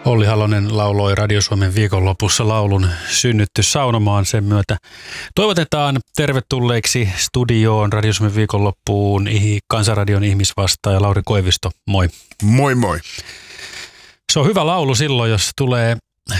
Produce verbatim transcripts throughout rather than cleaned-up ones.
Olli Halonen lauloi Radio Suomen viikonlopussa laulun Synnytty saunomaan. Sen myötä toivotetaan tervetulleeksi studioon Radio Suomen viikonloppuun Kansanradion ihmisvastaaja Lauri Koivisto. Moi. Moi moi. Se on hyvä laulu silloin, jos tulee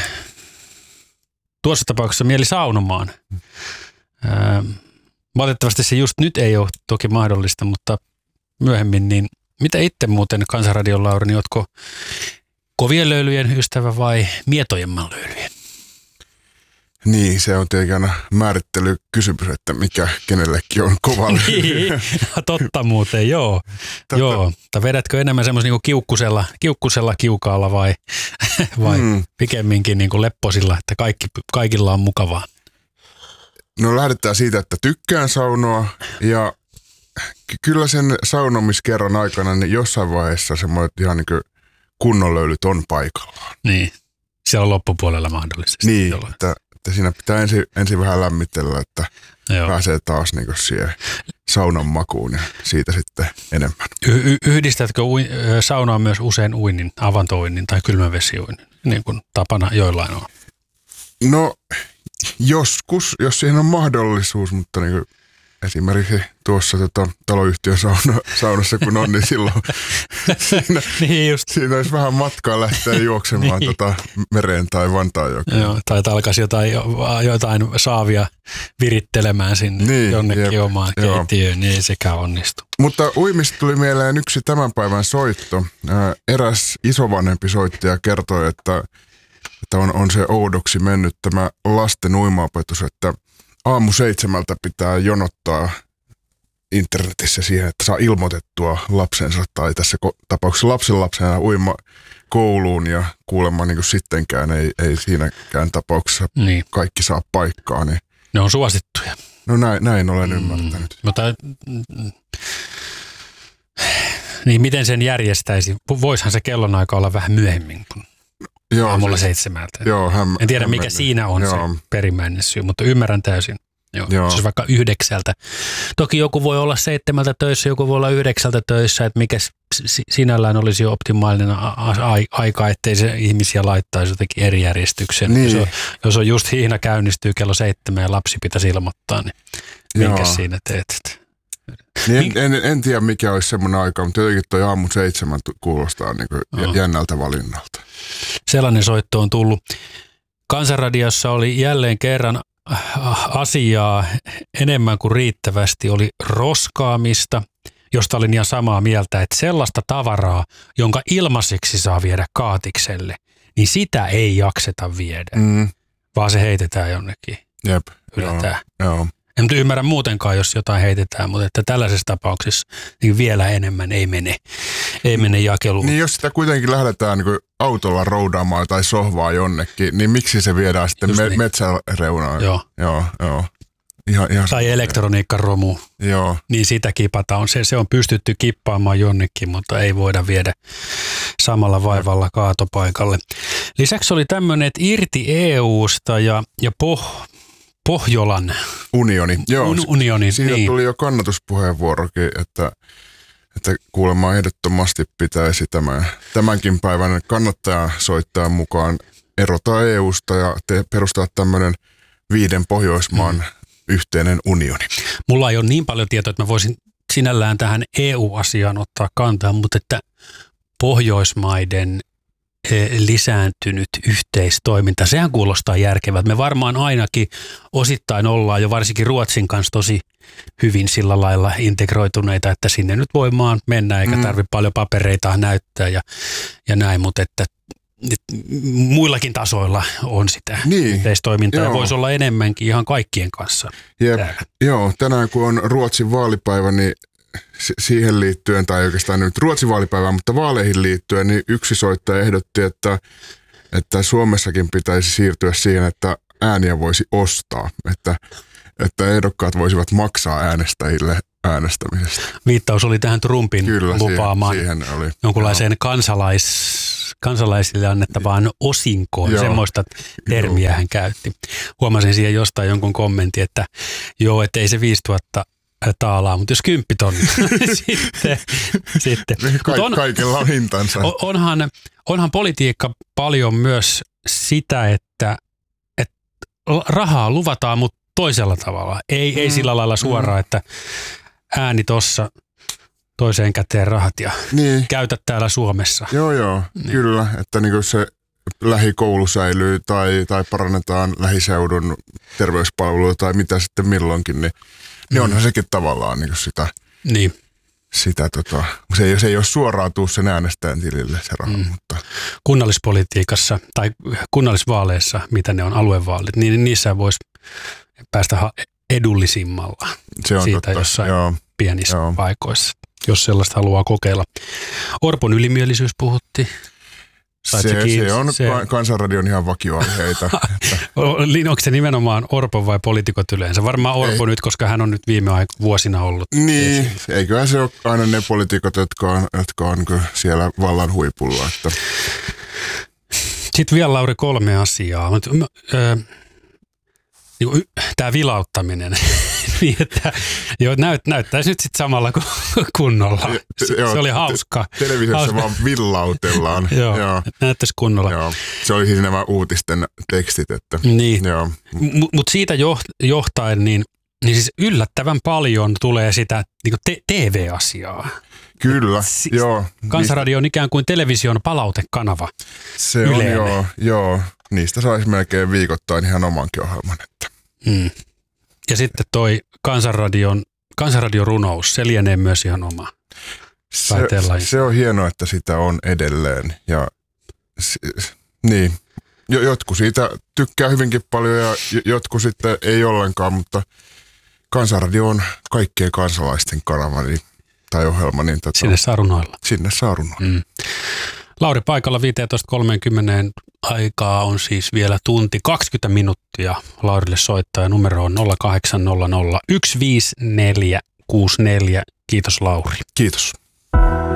tuossa tapauksessa mieli saunomaan. Ää, valitettavasti se just nyt ei ole toki mahdollista, mutta myöhemmin, niin mitä itse muuten Kansanradion Lauri, niin ootko kovien löylyjen ystävä vai mietojemman löylyjen? Niin, se on tietenkin aina määrittelykysymys, että mikä kenellekin on kova löyly. Niin, totta muuten, joo. Totta. Joo. Tai vedätkö enemmän semmoisen niinku kiukkusella, kiukkusella kiukaalla vai, vai hmm. pikemminkin niinku lepposilla, että kaikki, kaikilla on mukavaa? No lähdetään siitä, että tykkään saunoa ja kyllä sen saunomiskerran aikana niin jossain vaiheessa semmoiset ihan niin kuin kunnon löylyt on paikallaan. Niin, siellä on loppupuolella mahdollisesti. Niin, että, että siinä pitää ensin, ensin vähän lämmitellä, että Joo. pääsee taas niin kuin siihen saunan makuun ja siitä sitten enemmän. Y- yhdistätkö ui- saunaa myös usein uinnin, avantouinnin tai kylmävesiuinnin, niin kuin tapana joillain on? No joskus, jos siihen on mahdollisuus, mutta niin kuin esimerkiksi tuossa tota, taloyhtiön sauna, saunassa kun on, niin silloin siinä, niin just. siinä olisi vähän matkaa lähteä juoksemaan niin. tota, mereen tai Vantaanjokeen. Joo, tai alkaisi jotain, jotain saavia virittelemään sinne niin, jonnekin jep, omaan keittiöön, niin ei sekään onnistu. Mutta uimista tuli mieleen yksi tämän päivän soitto. Eräs isovanhempi soittaja kertoi, että, että on, on se oudoksi mennyt tämä lasten uimaopetus, että aamu seitsemältä pitää jonottaa internetissä siihen, että saa ilmoitettua lapsensa tai tässä tapauksessa lapsen lapsena uima kouluun ja kuulemma niin kuin sittenkään ei, ei siinäkään tapauksessa niin. kaikki saa paikkaa. Niin. Ne on suosittuja. No näin, näin olen mm, ymmärtänyt. Mutta niin miten sen järjestäisi? Voisihan se kellonaika olla vähän myöhemmin kuin Joo, aamulla siis, seitsemältä. Joo, häm, en tiedä, hämmennyt. mikä siinä on Joo. se perimmäinen syy, mutta ymmärrän täysin. Joo. Joo. Siis vaikka yhdeksältä. Toki joku voi olla seitsemältä töissä, joku voi olla yhdeksältä töissä, että mikä sinällään olisi jo optimaalinen a- a- aika, ettei se ihmisiä laittaisi jotenkin eri järjestykseen. Niin. Jos, on, jos on just hiihna käynnistyy kello seitsemän ja lapsi pitäisi ilmoittaa, niin minkä siinä teet? Niin en, en, en tiedä, mikä olisi semmoinen aika, mutta jotenkin tuo aamu seitsemän kuulostaa niin kuin oh. jännältä valinnalta. Sellainen soitto on tullut. Kansanradiossa oli jälleen kerran asiaa enemmän kuin riittävästi. Oli roskaamista, josta olin ihan samaa mieltä, että sellaista tavaraa, jonka ilmaiseksi saa viedä kaatikselle, niin sitä ei jakseta viedä, mm. vaan se heitetään jonnekin. Jep, Yletään. Joo, joo. En nyt ymmärrä muutenkaan, jos jotain heitetään, mutta että tällaisessa tapauksessa niin vielä enemmän ei mene, ei mene jakeluun. Niin jos sitä kuitenkin lähdetään niin autolla roudaamaan tai sohvaa jonnekin, niin miksi se viedään sitten me- niin. metsäreunaan? Joo. Joo, joo. Ihan, ihan tai elektroniikkaromu. Joo. Niin sitä kipataan. Se, se on pystytty kippaamaan jonnekin, mutta ei voida viedä samalla vaivalla kaatopaikalle. Lisäksi oli tämmöinen, että irti E U:sta ja, ja poh... Pohjolan unioni. Joo, Un, unioni. Siinä niin. tuli jo kannatuspuheenvuorokin, että, että kuulemma ehdottomasti pitäisi tämän, tämänkin päivän kannattaja soittaa mukaan erota E U:sta ja te, perustaa tämmöinen viiden Pohjoismaan mm. yhteinen unioni. Mulla ei ole niin paljon tietoa, että mä voisin sinällään tähän E U-asiaan ottaa kantaa, mutta että Pohjoismaiden lisääntynyt yhteistoiminta. Sehän kuulostaa järkevältä. Me varmaan ainakin osittain ollaan jo varsinkin Ruotsin kanssa tosi hyvin sillä lailla integroituneita, että sinne nyt voi maan mennä eikä tarvitse paljon papereita näyttää ja, ja näin, mutta että, että muillakin tasoilla on sitä niin, yhteistoimintaa ja voisi olla enemmänkin ihan kaikkien kanssa. Jep, joo, tänään kun on Ruotsin vaalipäivä, niin siihen liittyen, tai oikeastaan nyt Ruotsin vaalipäivään, mutta vaaleihin liittyen, niin yksi soittaja ehdotti, että, että Suomessakin pitäisi siirtyä siihen, että ääniä voisi ostaa, että, että ehdokkaat voisivat maksaa äänestäjille äänestämisestä. Viittaus oli tähän Trumpin Kyllä, lupaamaan siihen, siihen oli. jonkunlaiseen kansalais, kansalaisille annettavaan osinkoon, joo, semmoista termiä hän käytti. Huomasin siihen jostain jonkun kommentin, että joo, että ei se viisituhatta taalaa, mutta jos kymppitonni, sitten. sitten. Ka- on, kaikella on hintansa. Onhan, onhan politiikka paljon myös sitä, että, että rahaa luvataan, mutta toisella tavalla. Ei, mm. ei sillä lailla suoraan, mm. että ääni tossa toiseen käteen rahat ja niin. Käytä täällä Suomessa. Joo, joo, niin. Kyllä, että niin se lähikoulu säilyy tai, tai parannetaan lähiseudun terveyspalveluja tai mitä sitten milloinkin, niin, mm. niin onhan sekin tavallaan niin sitä, niin. sitä tota, se, ei, se ei ole suoraan tuu sen äänestäjän tilille se raha. Mm. Mutta. Kunnallispolitiikassa tai kunnallisvaaleissa, mitä ne on aluevaalit, niin niissä voisi päästä edullisimmalla se on siitä totta. Jossain joo. pienissä joo. paikoissa, jos sellaista haluaa kokeilla. Orpon ylimielisyys puhuttiin. Se, se on se. Kansanradion ihan vakioaiheita. Onko se nimenomaan Orpo vai poliitikot yleensä? Varmaan Orpo Ei. nyt, koska hän on nyt viime aik- vuosina ollut. Niin, esiin. Eiköhän se ole aina ne poliitikot, jotka on, jotka on siellä vallan huipulla. Että. Sitten vielä Lauri kolme asiaa. Tämä vilauttaminen. Niin, että, joo, näyt, näyttäisi nyt sitten samalla kuin kunnolla. Se, se joo, oli hauska. Te, televisiossa hauska. Vaan villautellaan. joo, joo. Näyttäisi kunnolla. Joo. Se oli siis nämä uutisten tekstit. Että, niin, mutta mut siitä johtaen, niin, niin siis yllättävän paljon tulee sitä niin kuin te- T V-asiaa. Kyllä, siis joo. Kansanradio on ikään kuin television palautekanava. Se on, Yleinen. joo, joo. Niistä saisi melkein viikoittain ihan omankin ohjelman. Että. Mm. Ja sitten toi Kansanradion, Kansanradion runous, se lienee myös ihan oma. Se, se on hienoa, että sitä on edelleen. Ja, s, niin, jotkut siitä tykkää hyvinkin paljon ja jotkut sitten ei ollenkaan, mutta Kansanradio on kaikkien kansalaisten kanava niin, tai ohjelma. Niin tätä, sinne saa runoilla. Sinne saa runoilla. Mm. Lauri paikalla viisitoista kolmekymmentä aikaa on siis vielä tunti kaksikymmentä minuuttia. Laurille soittaa numero on nolla kahdeksan nolla nolla yksi viisi neljä kuusi neljä. Kiitos Lauri. Kiitos.